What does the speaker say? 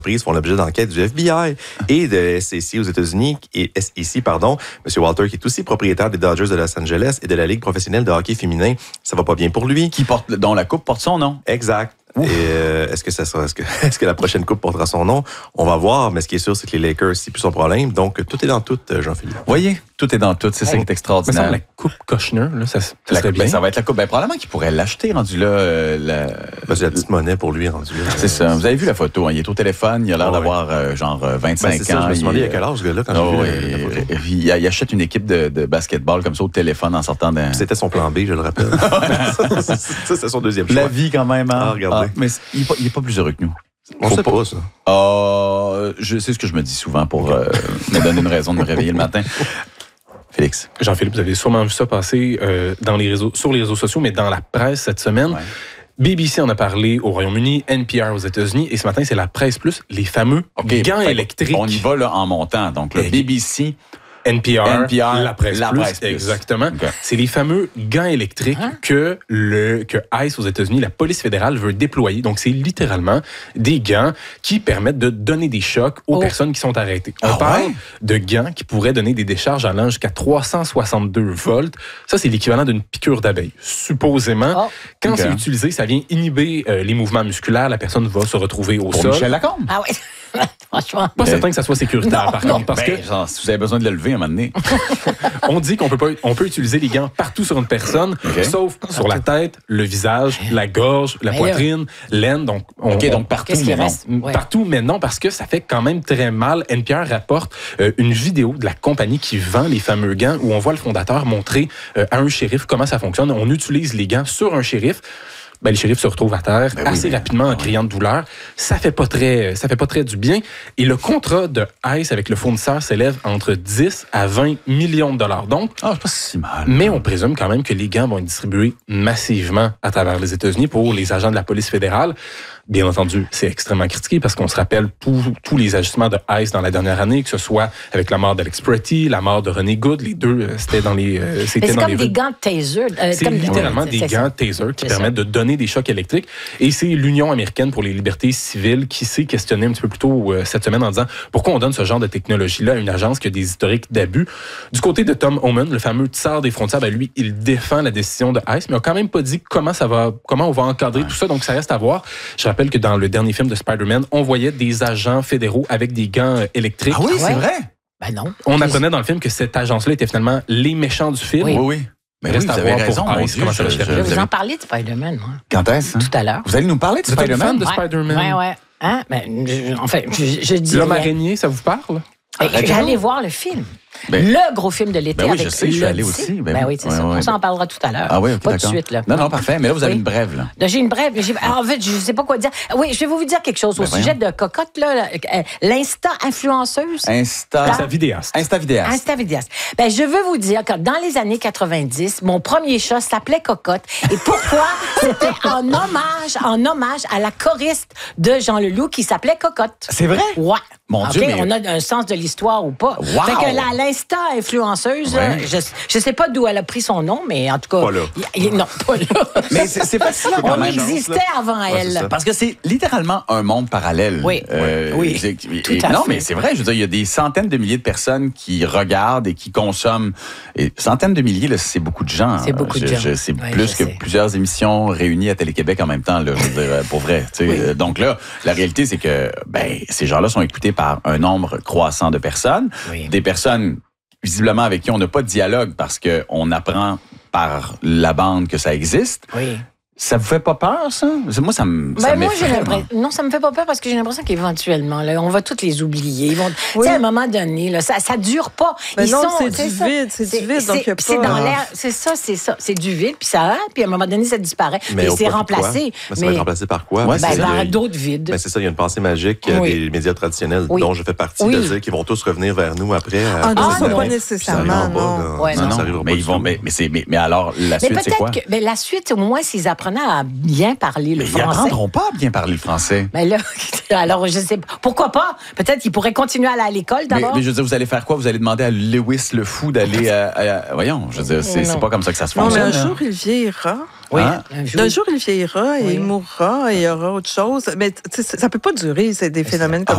font l'objet d'enquêtes du FBI et de SEC aux États-Unis, et SEC, pardon. M. Walter, qui est aussi propriétaire des Dodgers de Los Angeles et de la Ligue professionnelle de hockey féminin, ça va pas bien pour lui. Dont la coupe porte son nom. Exact. Et est-ce que la prochaine coupe portera son nom? On va voir, mais ce qui est sûr, c'est que les Lakers, c'est plus son problème. Donc, tout est dans tout, Jean-Philippe. Voyez, tout est dans tout. C'est ça qui est extraordinaire. Mais ça, la coupe Kushner, là, ça serait bien. Ça va être la coupe. Probablement qu'il pourrait l'acheter, rendu là. C'est la petite monnaie pour lui, rendu là. C'est ça. Vous avez vu la photo, hein? Il est au téléphone, il a l'air d'avoir genre 25 c'est ans. Ça, je me suis demandé il y a quel âge, ce gars-là, quand j'ai vu la photo. Il achète une équipe de basketball comme ça au téléphone en sortant d'un... C'était son plan B, je le rappelle. ça, c'est son deuxième choix. La vie, quand même, hein? Ah, regardez. Mais il n'est pas plus heureux que nous. On sait pas ça. C'est ce que je me dis souvent pour me donner une raison de me réveiller le matin. Félix. Jean-Philippe, vous avez sûrement vu ça passer sur les réseaux sociaux, mais dans la presse cette semaine. Ouais. BBC en a parlé au Royaume-Uni, NPR aux États-Unis, et ce matin, c'est la Presse Plus, les fameux gants électriques. On y va là en montant. Donc, le BBC... NPR, la Presse Plus, exactement. Okay. C'est les fameux gants électriques que ICE aux États-Unis, la police fédérale, veut déployer. Donc, c'est littéralement des gants qui permettent de donner des chocs aux personnes qui sont arrêtées. On parle de gants qui pourraient donner des décharges allant jusqu'à 362 volts. Ça, c'est l'équivalent d'une piqûre d'abeille. Supposément, quand c'est utilisé, ça vient inhiber les mouvements musculaires. La personne va se retrouver au sol. Michel Lacombe. Ah oui. Franchement. Pas certain que ça soit sécuritaire, par contre. Parce que genre, si vous avez besoin de le lever à un moment donné. On dit qu'on peut utiliser les gants partout sur une personne, sauf sur la tête, le visage, la gorge, la poitrine, l'aine. Donc, donc partout, mais non. Partout, mais non, parce que ça fait quand même très mal. NPR rapporte une vidéo de la compagnie qui vend les fameux gants où on voit le fondateur montrer à un shérif comment ça fonctionne. On utilise les gants sur un shérif. Le shérif se retrouve à terre assez rapidement en criant de douleur. Ça fait pas très du bien. Et le contrat de ICE avec le fournisseur s'élève entre 10 à 20 millions de dollars. Donc, c'est pas si mal. Mais on présume quand même que les gants vont être distribués massivement à travers les États-Unis pour les agents de la police fédérale. Bien entendu, c'est extrêmement critiqué parce qu'on se rappelle tous les ajustements de ICE dans la dernière année, que ce soit avec la mort d'Alex Pretty, la mort de René Good, les deux, c'était dans les c'est comme des gants taser. C'est littéralement des gants taser qui permettent de donner des chocs électriques. Et c'est l'Union américaine pour les libertés civiles qui s'est questionnée un petit peu plus tôt cette semaine en disant pourquoi on donne ce genre de technologie-là à une agence qui a des historiques d'abus. Du côté de Tom Homan, le fameux tsar des frontières, lui, il défend la décision de ICE, mais il n'a quand même pas dit comment on va encadrer tout ça, donc ça reste à voir. Je rappelle que dans le dernier film de Spider-Man, on voyait des agents fédéraux avec des gants électriques. Ah oui, c'est vrai? Ben non. On apprenait dans le film que cette agence-là était finalement les méchants du film. Oui. Mais reste à vous avez voir raison, pour ICE, comment ça va se faire. Je vais vous en parler de Spider-Man, moi. Quand est-ce? Tout à l'heure. Vous allez nous parler de Spider-Man? Vous êtes fan de Spider-Man? Oui. Hein? Je dis. L'homme araignée, ça vous parle? J'allais voir le film. Le gros film de l'été avec je sais, je suis allé aussi. Oui, c'est ça. On s'en parlera tout à l'heure. Ah oui, pas tout de suite. Là. Non, parfait. Mais là, vous avez une brève. Là. J'ai une brève. En fait, je ne sais pas quoi dire. Oui, je vais vous dire quelque chose au sujet de Cocotte. L'insta-influenceuse. Insta-vidéaste. Insta-vidéaste. Je veux vous dire que dans les années 90, mon premier chat s'appelait Cocotte. Et pourquoi? C'était en hommage à la choriste de Jean Leloup qui s'appelait Cocotte. C'est vrai? Ouais. Mon Dieu, mais... On a un sens de l'histoire ou pas. Wow. Fait que l'insta-influenceuse, je sais pas d'où elle a pris son nom, mais en tout cas... Pas là. Non, pas là. Mais c'est fascinant quand même. On existait avant elle. Parce que c'est littéralement un monde parallèle. Oui, tout à fait. Non, mais c'est vrai, je veux dire, il y a des centaines de milliers de personnes qui regardent et qui consomment. Et centaines de milliers, là, c'est beaucoup de gens. C'est beaucoup de gens. C'est plus que plusieurs émissions réunies à Télé-Québec en même temps, là, je veux dire, pour vrai. Donc là, la réalité, c'est que ces gens-là sont écoutés par un nombre croissant de personnes. Des personnes, visiblement, avec qui on n'a pas de dialogue parce qu'on apprend par la bande que ça existe. Oui. Ça vous fait pas peur, ça? Moi, ça m'effraie. Non, ça me fait pas peur parce que j'ai l'impression qu'éventuellement, là, on va tous les oublier. Ils vont, tu sais, à un moment donné, là, ça dure pas. C'est du vide. Donc c'est dans l'air. C'est ça. C'est du vide, puis à un moment donné, ça disparaît. Mais c'est remplacé. Ça va être remplacé par quoi? Par d'autres vides. C'est ça, il y a une pensée magique des médias traditionnels dont je fais partie, de dire qu'ils vont tous revenir vers nous après. Non, pas nécessairement, non. Mais alors, la suite, c'est quoi? La suite, au moins, s'ils apprennent à bien parler le français. Ils n'apprendront pas à bien parler le français. Mais là, alors, je sais pas. Pourquoi pas? Peut-être qu'ils pourraient continuer à aller à l'école d'abord. Mais je veux dire, vous allez faire quoi? Vous allez demander à Lewis le fou d'aller voyons, je veux dire, c'est pas comme ça que ça se fonctionne. Non, mais un jour, il vieillira. Oui. Un jour, il vieillira et il mourra et il y aura autre chose. Mais ça peut pas durer, c'est des phénomènes comme